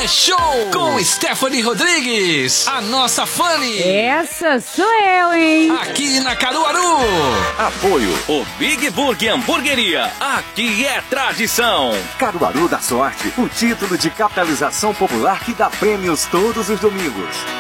é show com Stephanie Rodrigues, a nossa Fanny. Essa sou eu, hein? Aqui na Caruaru. Apoio o Big Burger Hamburgueria. Aqui é tradição. Caruaru da Sorte, o título de capitalização popular que dá prêmios todos os domingos.